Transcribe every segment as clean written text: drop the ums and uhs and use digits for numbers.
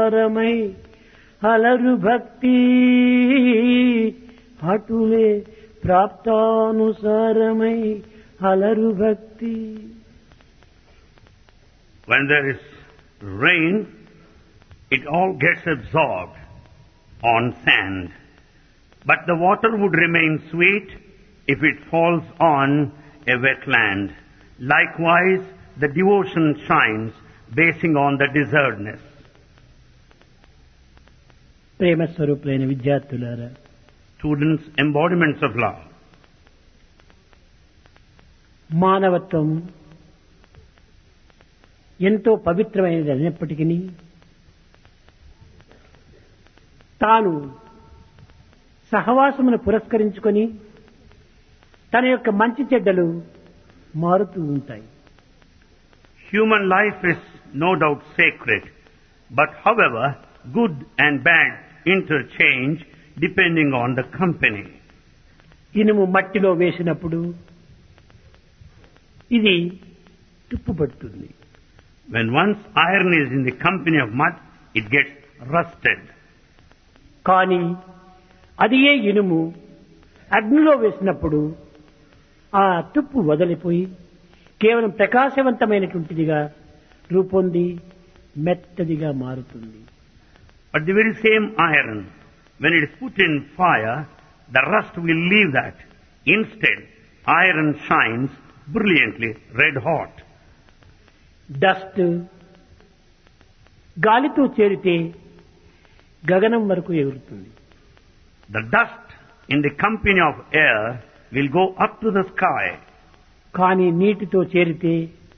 సారమై అలరు భక్తి అటులే ప్రాప్తానుసారమై అలరు భక్తి. When there is rain, it all gets absorbed on sand. But the water would remain sweet if it falls on a wetland. Likewise, the devotion shines basing on the desertness. ప్రేమ స్వరూపులైన విద్యార్థులారా, Students, embodiments of love. మానవత్వం ఎంతో పవిత్రమైనది అయినప్పటికీ తాను సహవాసమును పురస్కరించుకొని తన యొక్క మంచి చెడ్డలు మారుతూ ఉంటాయి. Human life is no doubt sacred, but however, good and bad interchange depending on the company. ఇనుము మట్టిలో వేసినప్పుడు ఇది తుప్పుపడుతుంది. When once iron is in the company of mud, it gets rusted. కానీ అది ఏ ఇనుము అగ్నిలో వేసినప్పుడు ఆ తుప్పు వదిలిపోయి కేవలం ప్రకాశవంతమైనటువంటిదిగా రూపొంది మెత్తదిగా మారుతుంది. But the very same iron, when it is put in fire, the rust will leave that. Instead, iron shines brilliantly red hot. Dust గాలితో చేరితే గగనం వరకు ఎగురుతుంది. The dust in the company of air will go up to the sky. కానీ నీటితో చేరితే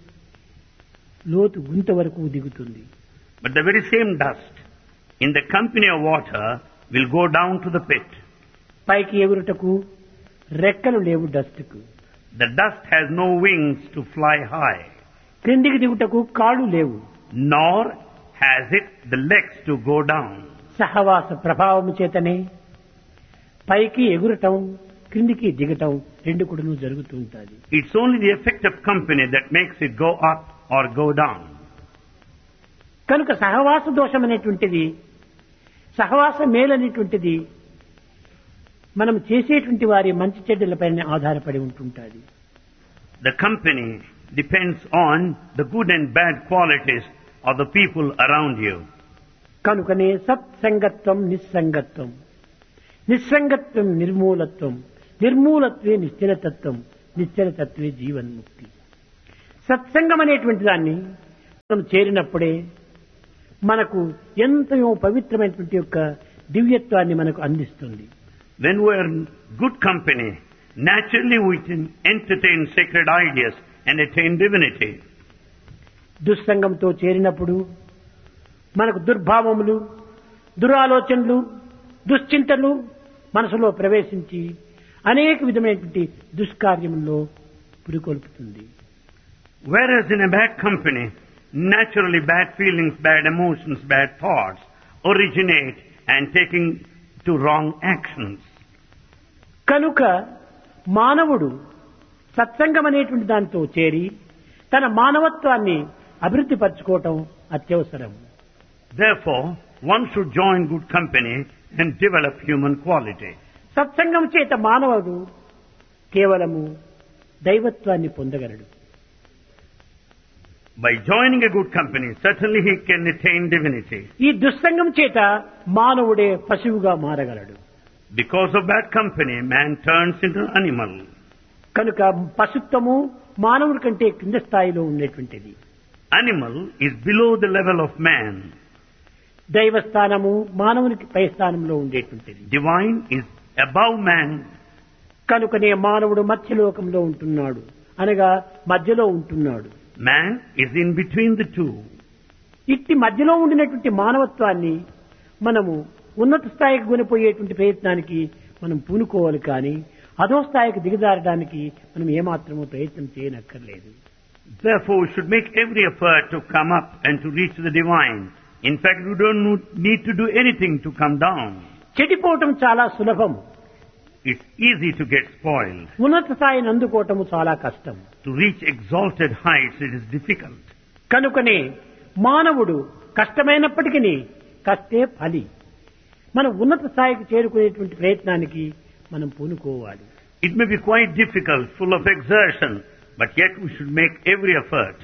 లోతు గుంత వరకు దిగుతుంది. But the very same dust in the company of water will go down to the pit. పైకి ఎగురుటకు రెక్కలు లేవు డస్ట్కు. The dust has no wings to fly high. క్రిందికి దిగుటకు కాళ్ళు లేవు. Nor has it the legs to go down. సహవాస ప్రభావము చేతనే పైకి ఎగురటం క్రిందికి దిగటం రెండు కూడాను జరుగుతూ ఉంటుంది. It's only the effect of company that makes it go up or go down. కనుక సహవాస దోషం అనేటువంటిది, సహవాస మేలనేటువంటిది మనం చేసేటువంటి వారి మంచి చెడ్డలపైన ఆధారపడి ఉంటుంటుంది. The company depends on the good and bad qualities of the people around you. కనుకనే సత్సంగత్వం నిస్సంగత్వం, నిస్సంగత్వం నిర్మూలత్వం, నిర్మూలత్వే నిశ్చలతత్వం, నిశ్చలతత్వే జీవన్ముక్తి. సత్సంగం అనేటువంటి దాన్ని మనం చేరినప్పుడే మనకు ఎంతో పవిత్రమైనటువంటి యొక్క దివ్యత్వాన్ని మనకు అందిస్తుంది. When we are in good company, naturally we can entertain sacred ideas and attain divinity. దుస్సంగంతో చేరినప్పుడు మనకు దుర్భావములు, దురాలోచనలు, దుశ్చింతలు మనసులో ప్రవేశించి అనేక విధమైనటువంటి దుష్కార్యముల్లో పురికొల్పుతుంది. Whereas in a bad company, naturally bad feelings, bad emotions, bad thoughts originate and taking to wrong actions. కనుక మానవుడు సత్సంగం అనేటువంటి దానితో చేరి తన మానవత్వాన్ని అభివృద్ధి పరచుకోవటం అత్యవసరం. Therefore, one should join good company and develop human quality. సత్సంగం చేత మానవుడు కేవలము దైవత్వాన్ని పొందగలడు. By joining a good company, certainly he can attain divinity. ఈ దుస్సంగం చేత మానవుడే పశువుగా మారగలడు. Because of bad company, man turns into an animal. కనుక పశుత్వము మానవుడి కంటే కింద స్థాయిలో ఉండేటువంటిది. Animal is below the level of man. దైవస్థానము మానవునికి పై స్థానంలో ఉండేటువంటిది. Divine is above man. కనుకనే మానవుడు మధ్యలోకంలో ఉంటున్నాడు, అనగా మధ్యలో ఉంటున్నాడు. Man is in between the two. ఇట్టి మధ్యలో ఉండినటువంటి మానవత్వాన్ని మనము ఉన్నత స్థాయికి కొనిపోయేటువంటి ప్రయత్నానికి మనం పూనుకోవాలి, కానీ అధో స్థాయికి దిగజారడానికి మనం ఏమాత్రమూ ప్రయత్నం చేయనక్కర్లేదు. Therefore, we should make every effort to come up and to reach the divine. In fact, we don't need to do anything to come down. చెడిపోవటం చాలా సులభం. It's easy to get spoiled. ఉన్నత స్థాయిని అందుకోవటము చాలా కష్టం. To reach exalted heights, it is difficult. కనుకనే మానవుడు కష్టమైనప్పటికీ కష్టే ఫలి. మనం ఉన్నత స్థాయికి చేరుకునేటువంటి ప్రయత్నానికి మనం పూనుకోవాలి. It may be quite difficult, full of exertion, but yet we should make every effort.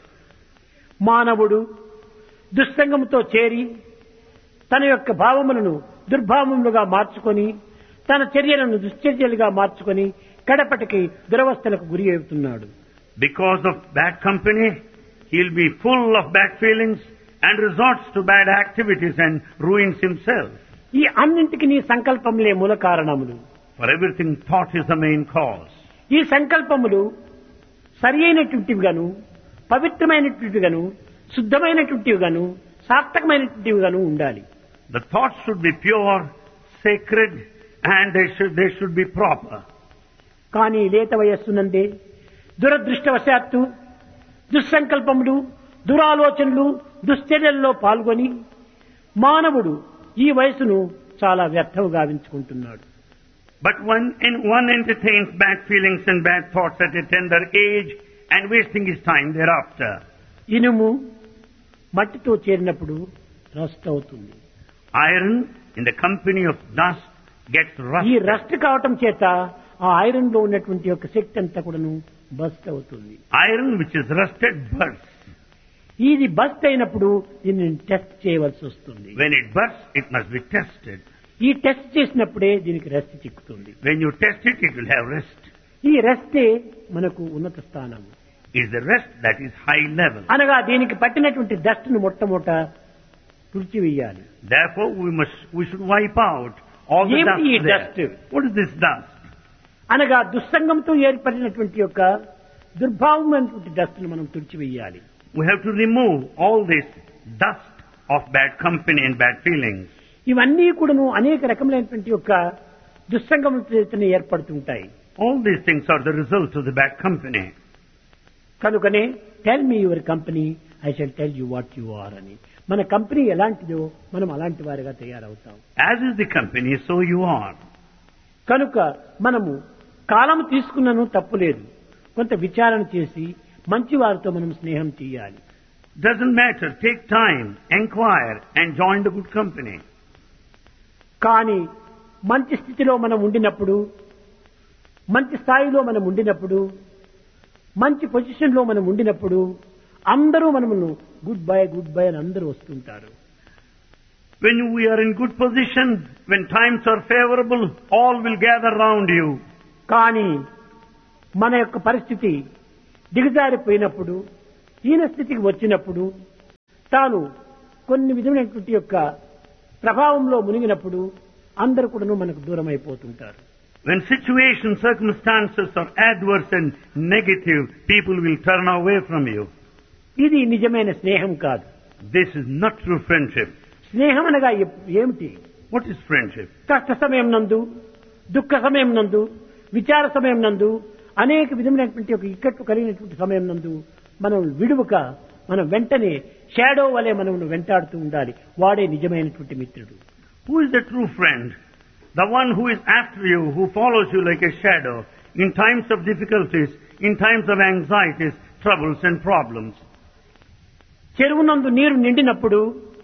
మానవుడు దుస్సంగంతో చేరి తన యొక్క భావములను దుర్భావములుగా మార్చుకొని తన చర్యలను దుశ్చర్యలుగా మార్చుకొని కడపటికి దురవస్థలకు గురి అవుతున్నాడు. Because of bad company, he'll be full of bad feelings and resorts to bad activities and ruins himself. ఈ అన్నింటికి నీ సంకల్పములే మూల కారణములు. For everything, thought is the main cause. ఈ సంకల్పములు సరి అయినటువంటివిగాను, పవిత్రమైనటువంటివిగాను, శుద్ధమైనటువంటివిగాను, సార్థకమైనటువంటివిగాను ఉండాలి. The thoughts should be pure, sacred, and they should be proper. కానీ లేత వయస్సునందే దురదృష్టవశాత్తు దుస్సంకల్పములు, దురాలోచనలు, దుశ్చర్యల్లో పాల్గొని మానవుడు ఈ వయసును చాలా వ్యర్థం గావించుకుంటున్నాడు. But one entertains bad feelings and bad thoughts at a tender age and wasting his time thereafter. ఇనుము మట్టితో చేరినప్పుడు రస్ట్ అవుతుంది. Iron in the company of dust gets ఈ rusted. రస్ట్ కావటం చేత ఆ ఐరన్ లో ఉన్నటువంటి యొక్క శక్తి అంతా కూడాను బస్ట్ అవుతుంది. Iron which is rusted bursts. ఇది బస్ట్ అయినప్పుడు దీన్ని టెస్ట్ చేయవలసి వస్తుంది. When it bursts, it must be tested. ఈ టెస్ట్ చేసినప్పుడే దీనికి rest చిక్కుతుంది. When you test it, it will have rest. ఈ రెస్టే మనకు ఉన్నత స్థానం. Is the rest that is high level. అనగా దీనికి పట్టినటువంటి డస్ట్ ను మొట్టమొదట తుడిచివేయాలి. Therefore, we should wipe out all the ఏమిటి ఈ dust there. dust? What is this dust? అనగా దుస్సంగంతో ఏర్పడినటువంటి యొక్క దుర్భావమైనటువంటి డస్ట్ ను మనం తుడిచివేయాలి. We have to remove all this dust of bad company and bad feelings. ఇవన్నీ కూడాను అనేక రకములైనటువంటి యొక్క దుస్సంగం చేతనే ఏర్పడుతుంటాయి. All these things are the result of the bad company. కనుకనే tell me your company, I shall tell you what you are అని. మన కంపెనీ ఎలాంటిదో మనం అలాంటి వారిగా తయారవుతాం. As is the company, so you are. కనుక మనము కాలం తీసుకున్నను తప్పులేదు. కొంత విచారణ చేసి మంచి వారితో మనం స్నేహం చేయాలి. Doesn't matter. Take time, inquire, and join the good company. కానీ మంచి స్థితిలో మనం ఉండినప్పుడు, మంచి స్థాయిలో మనం ఉండినప్పుడు, మంచి పొజిషన్ లో మనం ఉండినప్పుడు అందరూ మనమును గుడ్ బై అని అందరూ వస్తుంటారు. When we are in good position, when times are favorable, all will gather round you. కానీ మన యొక్క పరిస్థితి దిగజారిపోయినప్పుడు, హీన స్థితికి వచ్చినప్పుడు, తాను కొన్ని విధమైనటువంటి యొక్క ప్రభావంలో మునిగినప్పుడు అందరూ కూడా మనకు దూరం అయిపోతుంటారు. When situations, circumstances are adverse and negative, people will turn away from you. ఇది నిజమైన స్నేహం కాదు. This is not true friendship. స్నేహం అనగా ఏమిటి? What is friendship? కష్ట సమయం నందు, దుఃఖ సమయం నందు, విచార సమయం నందు, అనేక విధమైనటువంటి ఒక ఇక్కట్లు కలిగినటువంటి సమయం నందు మనం విడువక మనం వెంటనే షాడో వలె మనం వెంటాడుతూ ఉండాలి. వాడే నిజమైనటువంటి మిత్రుడు. Who is the true friend? The one who is after you, who follows you like a shadow in times of difficulties, in times of anxieties, troubles and problems. చెరువునందు నీరు నిండినప్పుడు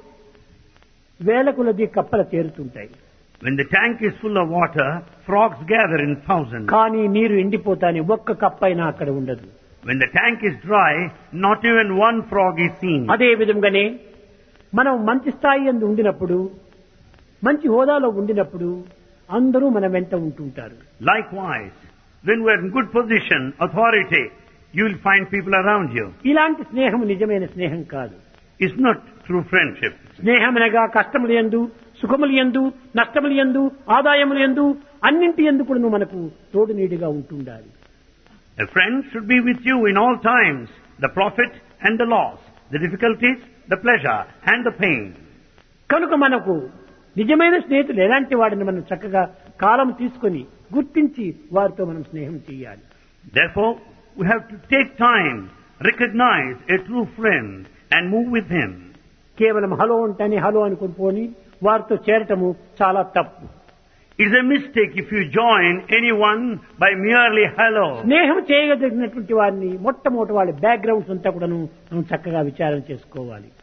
వేల కొలది కప్పలు చేరుతుంటాయి. When the tank is full of water, frogs gather in thousands. కానీ నీరు ఎండిపోతానే ఒక్క కప్పైనా అక్కడ ఉండదు. When the tank is dry, not even one frog is seen. అదే విధంగానే మనం మంచి స్థాయి యందు ఉండినప్పుడు, మంచి హోదాలో ఉండినప్పుడు అందరూ మన వెంట ఉంటుంటారు. Likewise, when we are in good position, authority, you will find people around you. ఇలాంటి స్నేహం నిజమైన స్నేహం కాదు. It's not true friendship. స్నేహం అనగా కష్టములు యందు, సుఖములు యందు, నష్టములు యందు, ఆదాయములు యందు అన్నింటి యందు కూడా మనకు తోడు నీడిగా ఉంటుండాలి. A friend should be with you in all times, the profit and the loss, the difficulties, the pleasure and the pain. కనుక మనకు నిజమైన స్నేహితులు ఎలాంటి వాడిని మనం చక్కగా కాలం తీసుకొని గుర్తించి వారితో మనం స్నేహం చేయాలి. Therefore, we have to take time, recognize a true friend and move with him. కేవలం హలో అంటేనే హలో అనుకుని పోని వారితో చేరటము చాలా తప్పు. It's a mistake if you join anyone by merely hello. స్నేహం చేయగలిగినటువంటి వారిని మొట్టమొదటి వాళ్ళ బ్యాక్గ్రౌండ్స్ అంతా కూడాను మనం చక్కగా విచారణ చేసుకోవాలి.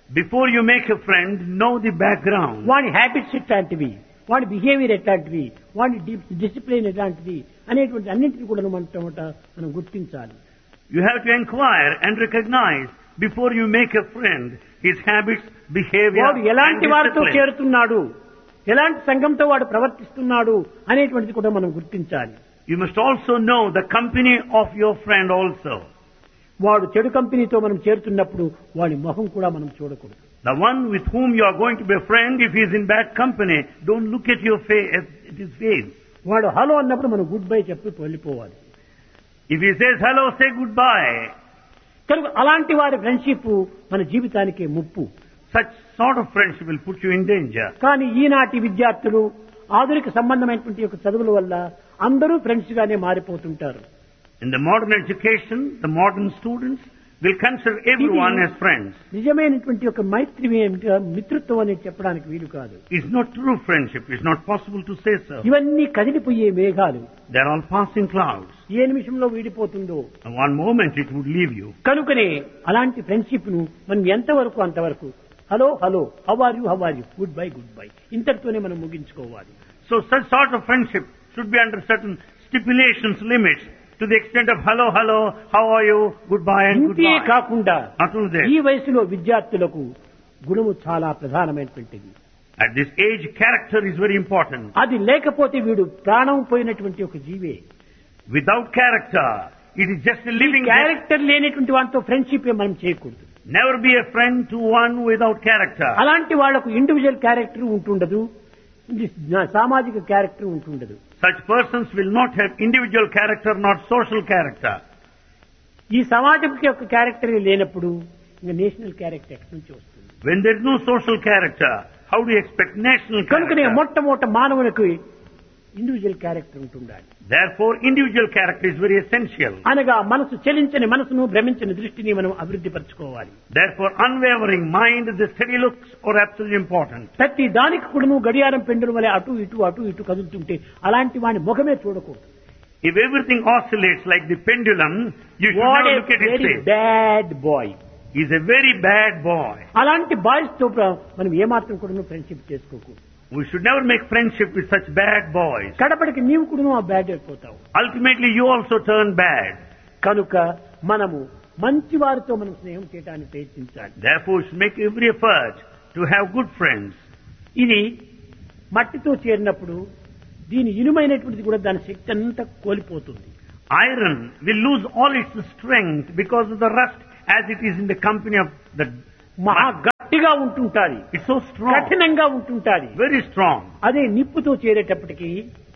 Before you make a friend, know the background. వాడి హ్యాబిట్స్ ఎట్లాంటివి, వాడి బిహేవియర్ ఎట్లాంటివి, వాడి డిసిప్లిన్ ఎట్లాంటివి అనేటువంటి అన్నింటినీ కూడా మనం గుర్తించాలి. You have to inquire and recognize before you make a friend his habits, behavior, వాడు and ఎలాంటి వారితో discipline. చేరుతున్నాడు, ఎలాంటి సంఘంతో వాడు ప్రవర్తిస్తున్నాడు అనేటువంటిది కూడా మనం గుర్తించాలి. You must also know the company of your friend also. వాడు చెడు కంపెనీతో మనం చేరుతున్నప్పుడు వాడి మొహం కూడా మనం చూడకూడదు. The one with whom you are going to be a friend, if he is in bad company, don't look at your face, at his face. వాడు హలో అన్నప్పుడు మనం గుడ్ బై చెప్పి వెళ్ళిపోవాలి. If he says hello, say goodbye. కనుక అలాంటి వారి friendship మన జీవితానికి ముప్పు. Such sort of friendship will put you in danger. కానీ ఈనాటి విద్యార్థులు ఆధునిక సంబంధమైనటువంటి యొక్క చదువుల వల్ల అందరూ ఫ్రెండ్స్ గానే మారిపోతుంటారు. In the modern education, the modern students will consider everyone as friends. నిజమైనటువంటి ఒక మైత్రి మిత్రత్వం అని చెప్పడానికి వీలు కాదు. It's not true friendship. It's not possible to say so. ఇవన్నీ కదిలిపోయే మేఘాలు. They're all passing clouds. ఏ నిమిషంలో వీడిపోతుందో. One moment it would leave you. కనుకనే అలాంటి ఫ్రెండ్షిప్ ను మనం ఎంతవరకు అంతవరకు hello hello how are you good bye ఇంతటితోనే మనం ముగించుకోవాలి. So such sort of friendship should be under certain stipulations, limits, to the extent of hello, how are you, goodbye and ఇంతే goodbye. కాకుండా Not only that. ఈ వయసులో విద్యార్థులకు గుణము చాలా ప్రధానమైనటువంటిది. At this age, character is very important. అది లేకపోతే వీడు ప్రాణం పోయినటువంటి ఒక జీవే. Without character, it is just a living. Character లేనటువంటి వాటితో ఫ్రెండ్షిప్ మనం చేయకూడదు. Never be a friend to one without character. అలాంటి వాళ్లకు ఇండివిజువల్ క్యారెక్టర్ ఉంటుండదు, సామాజిక character ఉంటుండదు. Such persons will not have individual character, not social character. ఈ సమాజం యొక్క క్యారెక్టర్ లేనప్పుడు ఇంకా నేషనల్ క్యారెక్టర్ ఎక్కడి నుంచి వస్తుంది? When there is no social character, how do you expect national కనుకనే character? మొట్టమొదట మానవునికి ఇండివిజువల్ క్యారెక్టర్ ఉంటుండాలి. Therefore, individual character is very essential. అనగా మనసు చలించని మనసును భ్రమించని దృష్టిని మనం అభివృద్ధి పరచుకోవాలి. Therefore, unwavering mind, the steady looks are absolutely important. ప్రతి దానికి కూడా గడియారం పెండుల వలె అటు ఇటు కదులుతుంటే అలాంటి వాని ముఖమే చూడకూడదు. If everything oscillates like the pendulum, you should not look at his very face. Bad boy. He's a very bad boy. అలాంటి బాయ్స్ తో మనం ఏమాత్రం కూడా ఫ్రెండ్షిప్ చేసుకోకూడదు. We should never make friendship with such bad boys. కడపడికి నీవు కూడా ఆ bad అయిపోతావు. Ultimately, you also turn bad. కనుక మనము మంచి వారితో మనం స్నేహం చేయడానికి ప్రయత్నించాలి. Therefore, we should make every effort to have good friends. ఇది మట్టితో చేరినప్పుడు దీని ఇనుమైనటువంటిది కూడా దాని శక్తి అంతా కోల్పోతుంది. Iron will lose all its strength because of the rust as it is in the company of the మహా గట్టిగా ఉంటుంటాది, It's so strong, కఠినంగా ఉంటుంటాది. very strong. అదే నిప్పుతో చేరేటప్పటికి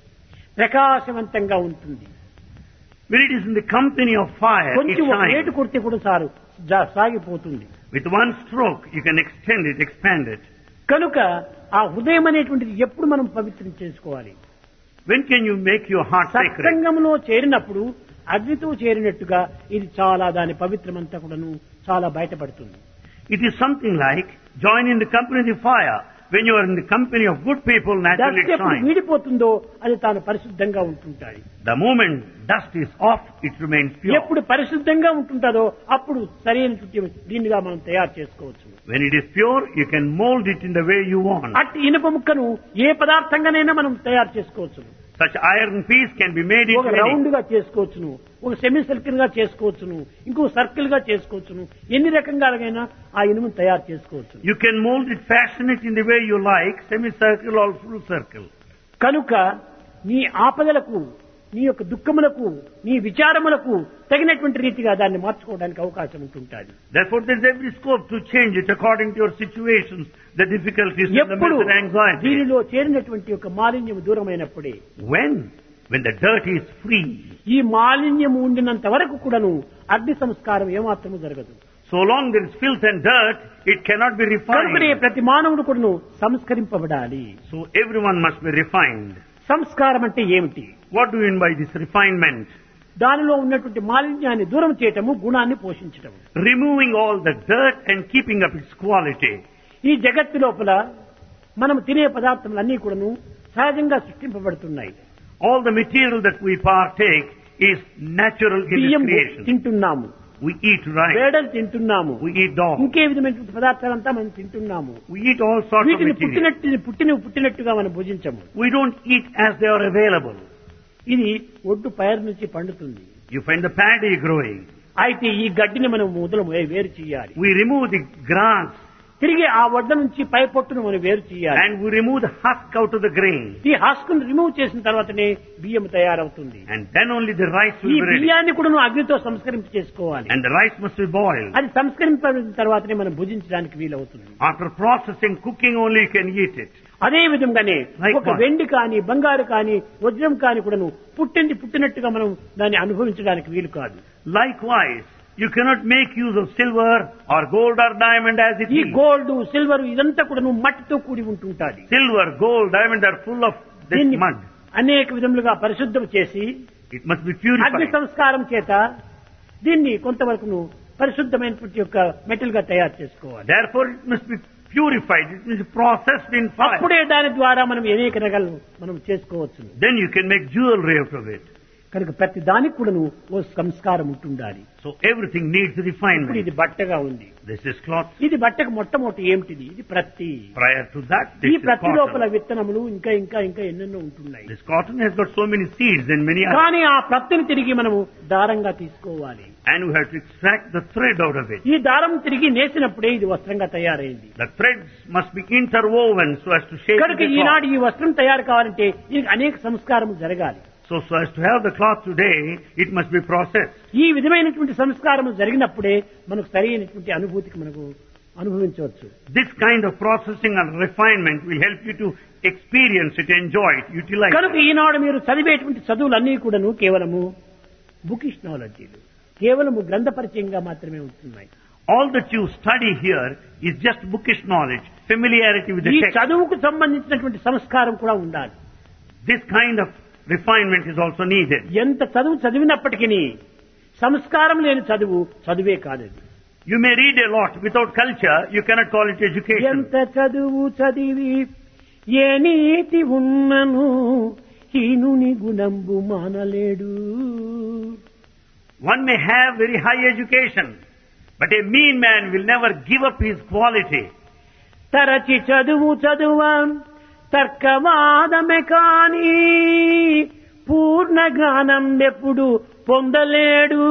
ప్రకాశవంతంగా ఉంటుంది. When it is in the company of fire, it కొంచెం rate shines. కొడితే కూడా సాగిపోతుంది. With one stroke, you can extend it, expand it. కనుక ఆ హృదయం అనేటువంటిది ఎప్పుడు మనం పవిత్రం చేసుకోవాలి? When can you make your heart sacred? సత్సంగంలో చేరినప్పుడు అగ్నితో చేరినట్టుగా ఇది చాలా దాని పవిత్రమంతా కూడాను చాలా బయటపడుతుంది. It is something like join in the company of the fire. When you are in the company of good people, naturally dust it ఎప్పుడు shines. వీడిపోతుందో అది తాను పరిశుద్ధంగా ఉంటుంటాయి. The moment dust is off, it remains pure. ఎప్పుడు పరిశుద్ధంగా ఉంటుందో అప్పుడు సరైన దీనిగా మనం తయారు చేసుకోవచ్చు. When it is pure, you can mold it in the way you want. అట్టి ఇనుప ముక్కను ఏ పదార్థంగానైనా మనం తయారు చేసుకోవచ్చు. Such iron piece can be made ఒక into రౌండ్ any. గా చేసుకోవచ్చును, ఒక సెమీ సర్కిల్ గా చేసుకోవచ్చును, ఇంకో సర్కిల్ గా చేసుకోవచ్చును, ఎన్ని రకంగాలైనా ఆ ఇనుమును తయారు చేసుకోవచ్చు. You can mold it, fashion it in the way you like, semicircle or full circle. కనుక నీ ఆపదలకు, నీ యొక్క దుఃఖములకు, నీ విచారములకు తగినటువంటి రీతిగా దాన్ని మార్చుకోవడానికి అవకాశం ఉంటుంటుంది. Therefore, there is every scope to change it according to your situations, the difficulties, and the ఎప్పుడు mental anxiety. దీనిలో చేరినటువంటి యొక్క మాలిన్యం దూరమైనప్పుడే, When the dirt is free, ఈ మాలిన్యం ఉండినంత వరకు కూడాను అగ్ని సంస్కారం ఏమాత్రము జరగదు. so long there is filth and dirt, it cannot be కనుకనే refined. ప్రతి మానవుడు కూడాను సంస్కరింపబడాలి. So everyone must be refined. సంస్కారం అంటే ఏమిటి? What do you mean by this refinement? దానిలో ఉన్నటువంటి మాలిన్యాన్ని దూరం చేయటము, గుణాన్ని పోషించటము. Removing all the dirt and keeping up its quality. ఈ జగత్తు లోపల మనం తినే పదార్థములన్నీ కూడాను సహజంగా సృష్టింపబడుతున్నాయి. All the material that we partake is natural in its బియ్యం creation. తింటున్నాము, We eat rice. వేడలు తింటున్నాము, We eat dog. ఇంకే విధమైనటువంటి పదార్థాలంతా మనం తింటున్నాము. We eat all sorts of వీటిని material. పుట్టినట్టుగా మనం భుజించము. We don't eat as they are available. ఇది ఒడ్డు పైరు నుంచి పండుతుంది. You find the paddy growing. అయితే ఈ గడ్డిని మనం మొదలు వేరు చేయాలి. We remove the grass తిరిగి ఆ వడ్డ నుంచి పై పొట్టును మనం వేరు చేయాలి. and we remove the husk out of the grain. ఈ హస్కును రిమూవ్ చేసిన తర్వాతనే బియ్యం తయారవుతుంది. And then only the rice ఈ will be ready. బియ్యాన్ని కూడా నువ్వు అగ్నితో సంస్కరింప చేసుకోవాలి. And the rice must be boiled. అది సంస్కరింపబడిన తర్వాతనే మనం భుజించడానికి వీలవుతుంది. After processing, cooking only you can eat it. అదే విధంగానే Likewise. ఒక వెండి కాని బంగారు కాని వజ్రం కాని కూడా పుట్టినట్టుగా మనం దాన్ని అనుభవించడానికి వీలు కాదు. Likewise, you cannot make use of silver or gold or diamond as it ఈ is. గోల్డ్ సిల్వర్ ఇదంతా కూడా మట్టితో కూడి ఉంటుంటాది. Silver, gold, diamond are full of this దీన్ని mud. అనేక విధములుగా పరిశుద్ధం చేసి It must be అగ్ని purified. సంస్కారం చేత దీన్ని కొంతవరకు పరిశుద్ధమైనటువంటి యొక్క మెటల్ గా తయారు చేసుకోవాలి. Therefore, it must be purified. It must be processed in fire. అప్పుడే దాని ద్వారా మనం అనేక రకాలు మనం చేసుకోవచ్చు. Then you can make jewelry out of it. కనుక ప్రతి దానికి కూడా ఓ సంస్కారం ఉంటుండాలి. So everything needs ఇప్పుడు refinement. ఇది బట్టగా ఉంది. This is cloth. ఇది బట్టకు మొట్టమొదటి ఏమిటిది? ఇది ప్రత్తి. Prior to that, ఈ this is ప్రత్తి లోపల cotton. విత్తనములు ఇంకా ఇంకా ఇంకా ఎన్నెన్నో ఉంటున్నాయి. This cotton has got so many seeds and many others. కానీ ఆ ప్రత్తిని తిరిగి మనము దారంగా తీసుకోవాలి. And we have to extract the thread out of it. ఈ దారం తిరిగి నేసినప్పుడే ఇది వస్త్రంగా తయారైంది. The threads must be interwoven so as to shape కనుక the ఈనాడు cloth. ఈ వస్త్రం తయారు కావాలంటే దీనికి అనేక సంస్కారం జరగాలి. So as to have the cloth today, it must be processed. ఈ విధమైనటువంటి సంస్కారం జరిగినప్పుడే మనకు సరైనటువంటి అనుభూతికి మనకు అనుభవించవచ్చు. This kind of processing and refinement will help you to experience it, enjoy it, utilize కనుక it. ఈనాడు మీరు చదివేటువంటి చదువులన్నీ కూడాను కేవలము బుకిష్ నాలెడ్జీలు, కేవలము గ్రంథ పరిచయంగా మాత్రమే ఉంటున్నాయి. All that you study here is just bookish knowledge, familiarity with the ఈ text. చదువుకు సంబంధించినటువంటి సంస్కారం కూడా ఉండాలి. This kind of refinement is also needed. ఎంత చదువు చదివినప్పటికీ సంస్కారం లేని చదువే కాదది. You may read a lot without culture, you cannot call it education. ఎంత చదువు చదివి ఏ నీతి ఉన్నను హీనుని గుణంబు మానలేడు. One may have very high education, but a mean man will never give up his quality. తరచి చదువా తర్కవాదమే కాని పూర్ణ జ్ఞానం ఎప్పుడు పొందలేడు.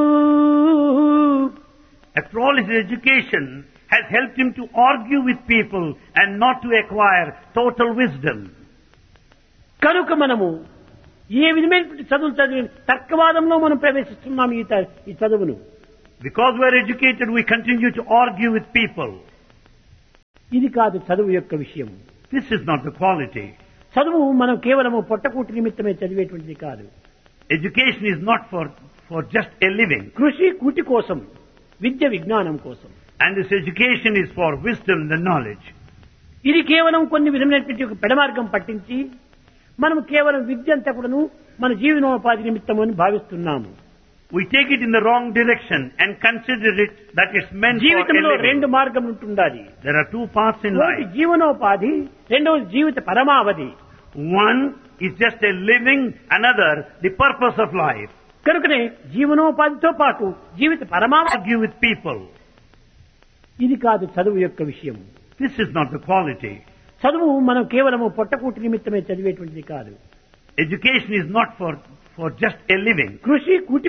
After all, his education has helped him to argue with people and not to acquire total wisdom. కనుక మనము ఏ విధమైనటువంటి చదువులు చదివి తర్కవాదంలో మనం ప్రవేశిస్తున్నాం. ఈ చదువును Because we are educated, we continue to argue with people. ఇది కాదు చదువు యొక్క విషయం. This is not the quality. చదువు మనం కేవలము పొట్టకూటి నిమిత్తమే చదివేటువంటిది కాదు. Education is not for just a living. కృషి కూటి కోసం, విద్య విజ్ఞానం కోసం. And this education is for wisdom and knowledge. ఇది కేవలం కొన్ని విధమైనటువంటి ఒక పెడమార్గం పట్టించి మనం కేవలం విద్య అంతా కూడాను మన జీవనోపాధి నిమిత్తం అని భావిస్తున్నాము. We take it in the wrong direction and consider it that it's meant for a జీవితంలో living. రెండు మార్గం ఉంటుండాలి. There are two paths in ఒకటి life. జీవనోపాధి, రెండవది జీవిత పరమావధి. One is just a living, another the purpose of life. కనుకనే జీవనోపాధితో పాటు జీవిత పరమావధి. Argue with people. ఇది కాదు చదువు యొక్క విషయం. This is not the quality. చదువు మనం కేవలము పొట్టకూటి నిమిత్తమే చదివేటువంటిది కాదు. Education is not for just a living. కృషి కూటి